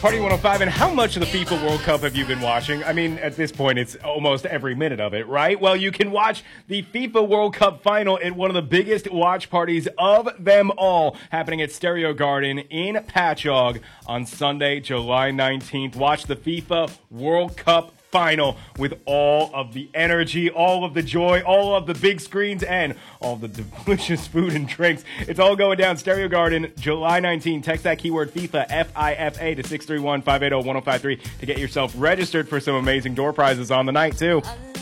Party 105, and how much of the FIFA World Cup have you been watching? I mean, at this point, it's almost every minute of it, right? Well, you can watch the FIFA World Cup final at one of the biggest watch parties of them all, happening at Stereo Garden in Patchogue on Sunday, July 19th. Watch the FIFA World Cup final with all of the energy, all of the joy, all of the big screens, and all the delicious food and drinks. It's all going down Stereo Garden, July 19th. Text that keyword FIFA, F-I-F-A, to 631-580-1053 to get yourself registered for some amazing door prizes on the night, too.